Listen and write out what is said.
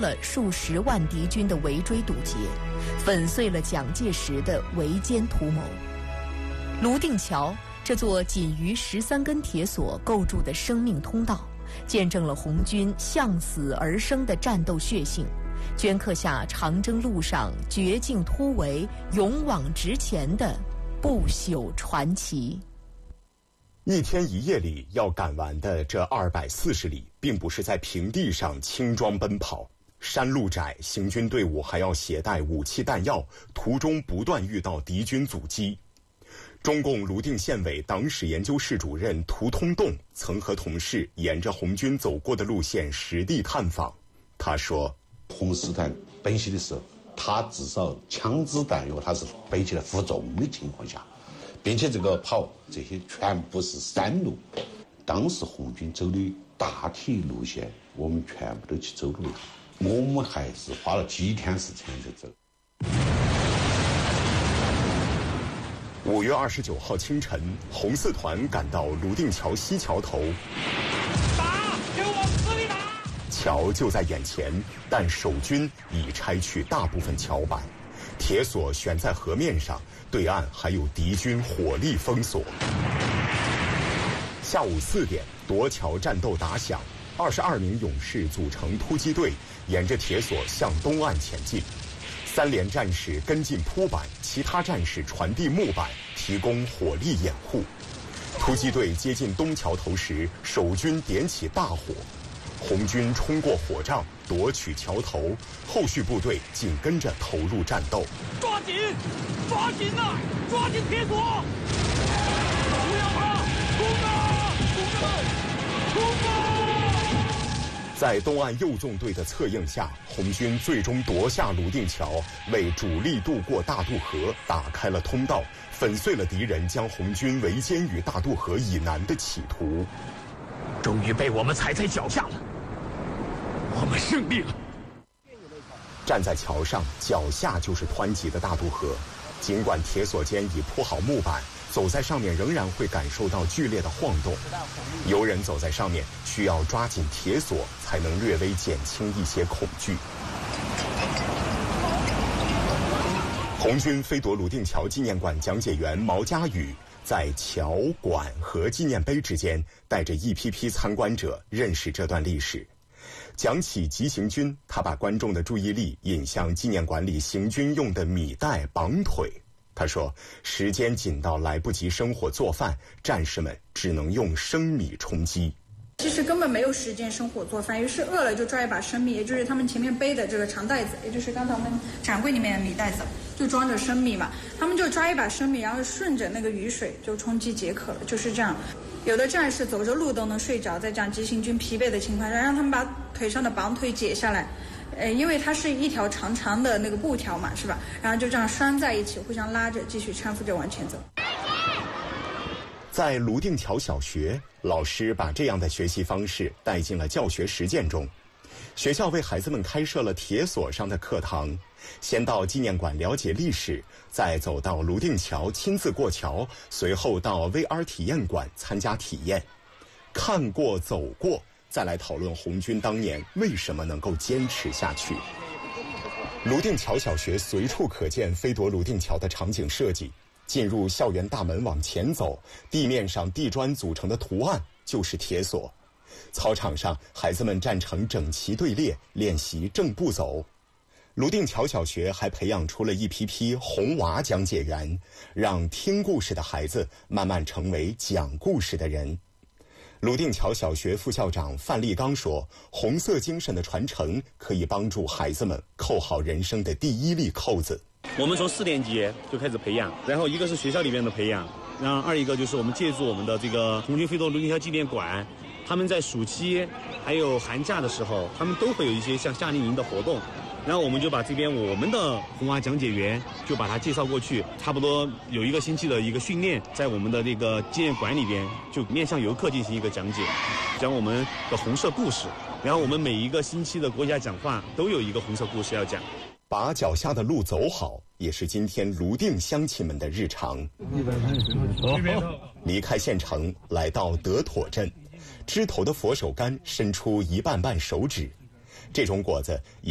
了数十万敌军的围追堵截，粉碎了蒋介石的围歼图谋。泸定桥这座仅于13根铁索构筑的生命通道，见证了红军向死而生的战斗血性，镌刻下长征路上绝境突围、勇往直前的不朽传奇。 一天一夜里要赶完的这240里，并不是在平地上轻装奔跑，山路窄，行军队伍还要携带武器弹药，途中不断遇到敌军阻击。中共泸定县委党史研究室主任涂通栋曾和同事沿着红军走过的路线实地探访。他说， 红四团奔袭的时候，他至少枪支弹药他是背起来负重的情况下，并且这个跑这些全部是山路，当时红军走的大体路线我们全部都去走了，我们还是花了几天时间在走。 5月29号清晨，红四团赶到泸定桥西桥头， 打，给我往死里打！ 桥就在眼前，但守军已拆去大部分桥板，铁索悬在河面上，对岸还有敌军火力封锁。下午4点，夺桥战斗打响，22名勇士组成突击队，沿着铁索向东岸前进。3连战士跟进铺板，其他战士传递木板，提供火力掩护。突击队接近东桥头时，守军点起大火，红军冲过火障，夺取桥头，后续部队紧跟着投入战斗。 抓紧，抓紧啊！抓紧铁索！不要怕，冲啊！同志们，冲啊！ 在东岸右纵队的策应下，红军最终夺下泸定桥，为主力渡过大渡河打开了通道，粉碎了敌人将红军围歼于大渡河以南的企图。 终于被我们踩在脚下了，我们胜利了。 站在桥上，脚下就是湍急的大渡河，尽管铁索间已铺好木板，走在上面仍然会感受到剧烈的晃动。游人走在上面需要抓紧铁索，才能略微减轻一些恐惧。红军飞夺泸定桥纪念馆讲解员毛家宇在桥、馆和纪念碑之间，带着一批批参观者认识这段历史。讲起急行军，他把观众的注意力引向纪念馆里行军用的米袋绑腿。他说，时间紧到来不及生火做饭，战士们只能用生米充饥。 其实根本没有时间生火做饭，于是饿了就抓一把生米，也就是他们前面背的这个长袋子，也就是刚才我们展柜里面的米袋子，就装着生米嘛。他们就抓一把生米，然后顺着那个雨水就充饥解渴了，就是这样。有的战士走着路都能睡着，在这样急行军疲惫的情况下，让他们把腿上的绑腿解下来。因为它是一条长长的那个布条嘛，是吧？然后就这样拴在一起，互相拉着，继续搀扶着往前走。 在泸定桥小学，老师把这样的学习方式带进了教学实践中。学校为孩子们开设了铁索上的课堂，先到纪念馆了解历史，再走到泸定桥亲自过桥，随后到 VR 体验馆参加体验。看过走过，再来讨论红军当年为什么能够坚持下去。泸定桥小学随处可见飞夺泸定桥的场景设计。进入校园大门往前走，地面上地砖组成的图案就是铁索。操场上，孩子们站成整齐队列，练习正步走。泸定桥小学还培养出了一批批红娃讲解员，让听故事的孩子慢慢成为讲故事的人。泸定桥小学副校长范立刚说，红色精神的传承可以帮助孩子们扣好人生的第一粒扣子。 我们从4年级就开始培养，然后一个是学校里面的培养，然后二一个就是我们借助我们的这个红军飞夺泸定桥纪念馆，他们在暑期还有寒假的时候，他们都会有一些像夏令营的活动，然后我们就把这边我们的红娃讲解员就把它介绍过去，差不多有1个星期的一个训练，在我们的这个纪念馆里边就面向游客进行一个讲解，讲我们的红色故事，然后我们每一个星期的国家讲话都有一个红色故事要讲。 把脚下的路走好，也是今天泸定乡亲们的日常。离开县城，来到德妥镇，枝头的佛手柑伸出一半半手指，这种果子